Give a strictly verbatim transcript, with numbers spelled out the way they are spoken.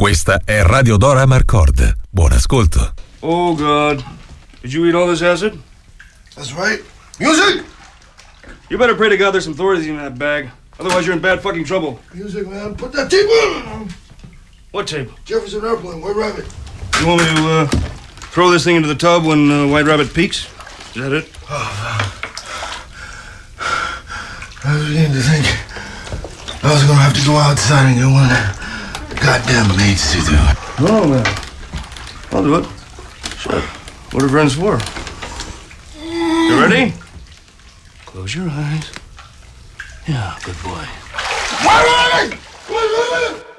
Questa è Radio Dora Marcord. Buon ascolto. Oh, God. Did you eat all this acid? That's right. Music! You better pray to God there's some Thorazine in that bag. Otherwise, you're in bad fucking trouble. Music, man. Put that tape on! What tape? Jefferson Airplane, White Rabbit. You want me to, uh, throw this thing into the tub when uh, White Rabbit peaks? Is that it? Oh, I was beginning to think I was gonna have to go outside and get one of the goddamn maids to do it. Oh, man. I'll do it. Sure. What are friends for? You ready? Close your eyes. Yeah, good boy. White Rabbit! White Rabbit!